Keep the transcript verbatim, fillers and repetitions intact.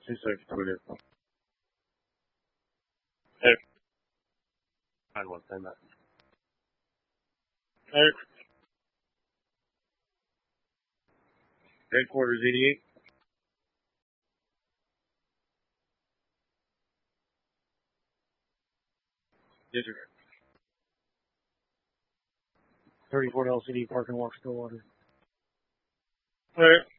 Two seconds. I'm gonna. Hey, I want to say that. Hey, headquarters eighty-eight. Yes, sir. thirty-four L C D parking lot, Stillwater. All right.